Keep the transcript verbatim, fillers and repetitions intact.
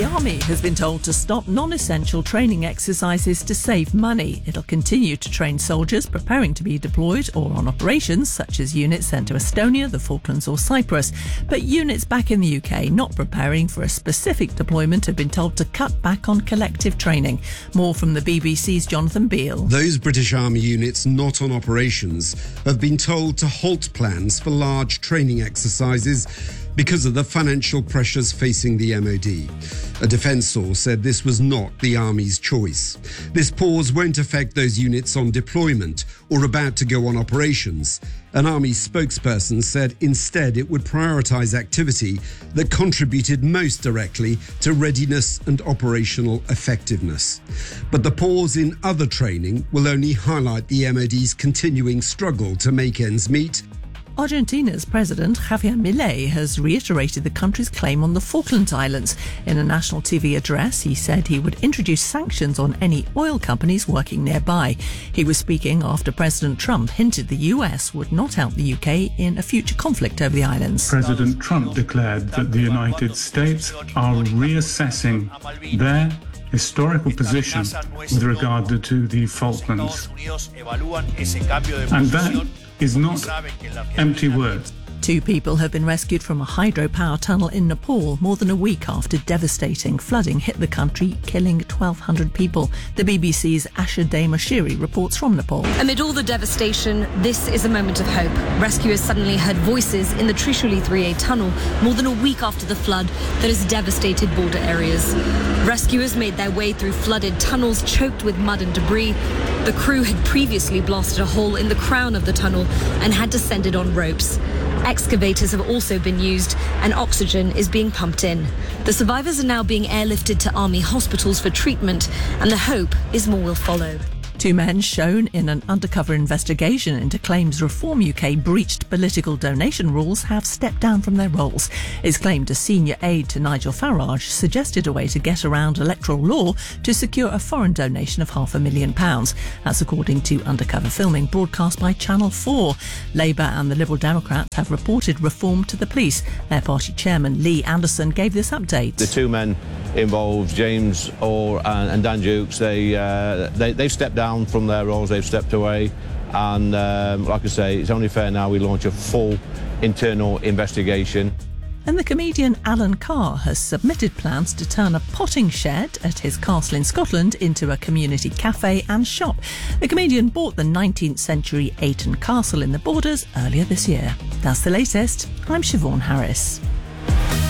The Army has been told to stop non-essential training exercises to save money. It'll continue to train soldiers preparing to be deployed or on operations, such as units sent to Estonia, the Falklands or Cyprus. But units back in the U K not preparing for a specific deployment have been told to cut back on collective training. More from the B B C's Jonathan Beale. Those British Army units not on operations have been told to halt plans for large training exercises because of the financial pressures facing the M O D. A defence source said this was not the Army's choice. This pause won't affect those units on deployment or about to go on operations. An Army spokesperson said instead it would prioritise activity that contributed most directly to readiness and operational effectiveness. But the pause in other training will only highlight the M O D's continuing struggle to make ends meet. Argentina's President Javier Milei has reiterated the country's claim on the Falkland Islands. In a national T V address, he said he would introduce sanctions on any oil companies working nearby. He was speaking after President Trump hinted the U S would not help the U K in a future conflict over the islands. President Trump declared that the United States are reassessing their historical position with regard to the Falklands. And that is not empty words. Two people have been rescued from a hydropower tunnel in Nepal more than a week after devastating flooding hit the country, killing twelve hundred people. The B B C's Asha Mashiri reports from Nepal. Amid all the devastation, this is a moment of hope. Rescuers suddenly heard voices in the Trishuli three A tunnel more than a week after the flood that has devastated border areas. Rescuers made their way through flooded tunnels choked with mud and debris. The crew had previously blasted a hole in the crown of the tunnel and had to send it on ropes. Excavators have also been used and oxygen is being pumped in. The survivors are now being airlifted to army hospitals for treatment, and the hope is more will follow. Two men shown in an undercover investigation into claims Reform U K breached political donation rules have stepped down from their roles. It's claimed a senior aide to Nigel Farage suggested a way to get around electoral law to secure a foreign donation of half a million pounds. That's according to undercover filming broadcast by Channel four. Labour and the Liberal Democrats have reported reform to the police. Their party chairman Lee Anderson gave this update. The two men involved, James Orr and, and Dan Dukes, they, uh, they, they've stepped down from their roles, they've stepped away, and um, like I say, it's only fair now we launch a full internal investigation. And the comedian Alan Carr has submitted plans to turn a potting shed at his castle in Scotland into a community cafe and shop. The comedian bought the nineteenth century Ayton Castle in the Borders earlier this year. That's the latest. I'm Siobhan Harris.